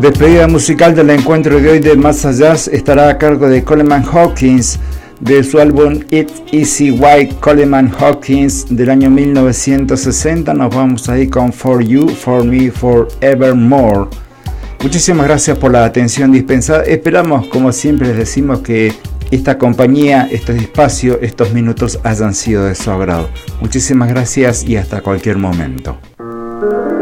Despedida musical del encuentro de hoy de Más Allá estará a cargo de Coleman Hawkins, de su álbum It's Easy White Coleman Hawkins del año 1960. Nos vamos ahí con For You, For Me, Forevermore. Muchísimas gracias por la atención dispensada. Esperamos, como siempre les decimos, que esta compañía, este espacio, estos minutos hayan sido de su agrado. Muchísimas gracias y hasta cualquier momento.